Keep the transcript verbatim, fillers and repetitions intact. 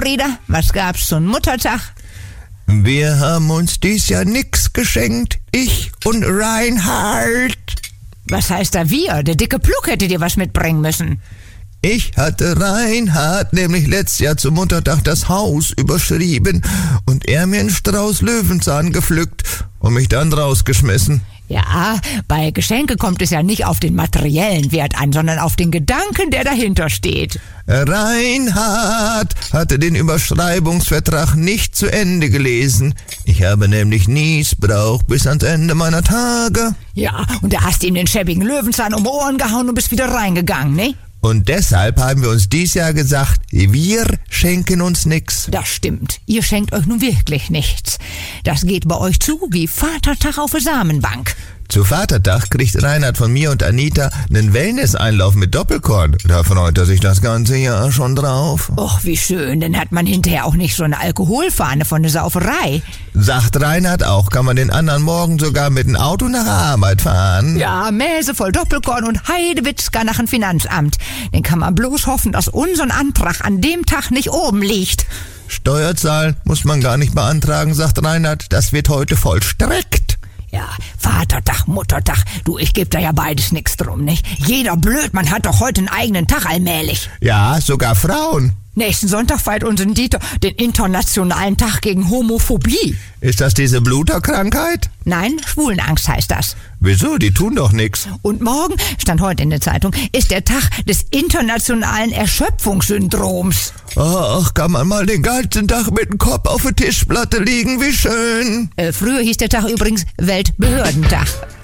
Frieda, was gab's zum Muttertag? Wir haben uns dies Jahr nix geschenkt, ich und Reinhard. Was heißt da wir? Der dicke Pluck hätte dir was mitbringen müssen. Ich hatte Reinhard nämlich letztes Jahr zum Muttertag das Haus überschrieben und er mir einen Strauß Löwenzahn gepflückt und mich dann rausgeschmissen. Ja, bei Geschenke kommt es ja nicht auf den materiellen Wert an, sondern auf den Gedanken, der dahinter steht. Reinhard hatte den Überschreibungsvertrag nicht zu Ende gelesen. Ich habe nämlich Niesbrauch bis ans Ende meiner Tage. Ja, und da hast du ihm den schäbigen Löwenzahn um die Ohren gehauen und bist wieder reingegangen, ne? Und deshalb haben wir uns dies Jahr gesagt, wir schenken uns nix. Das stimmt. Ihr schenkt euch nun wirklich nichts. Das geht bei euch zu wie Vatertag auf der Samenbank. Zu Vatertag kriegt Reinhard von mir und Anita einen Wellness-Einlauf mit Doppelkorn. Da freut er sich das ganze Jahr schon drauf. Och, wie schön. Dann hat man hinterher auch nicht so eine Alkoholfahne von der Sauferei. Sagt Reinhard auch, kann man den anderen Morgen sogar mit dem Auto nach der Arbeit fahren. Ja, Mäse voll Doppelkorn und Heidewitzka nach dem Finanzamt. Dann kann man bloß hoffen, dass unser Antrag an dem Tag nicht oben liegt. Steuerzahlen muss man gar nicht beantragen, sagt Reinhard. Das wird heute vollstreckt. Ja, Vatertag, Muttertag, du, ich geb da ja beides nix drum, nicht? Jeder Blödmann hat doch heute einen eigenen Tag allmählich. Ja, sogar Frauen. Nächsten Sonntag feiert unser Dieter den internationalen Tag gegen Homophobie. Ist das diese Bluterkrankheit? Nein, Schwulenangst heißt das. Wieso? Die tun doch nix. Und morgen, stand heute in der Zeitung, ist der Tag des internationalen Erschöpfungssyndroms. Ach, kann man mal den ganzen Tag mit dem Kopf auf der Tischplatte liegen, wie schön. Äh, früher hieß der Tag übrigens Weltbehördentag.